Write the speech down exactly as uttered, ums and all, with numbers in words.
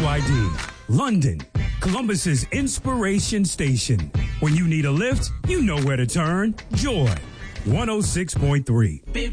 I D. London, Columbus's inspiration station. When you need a lift, you know where to turn. Joy, one oh six point three.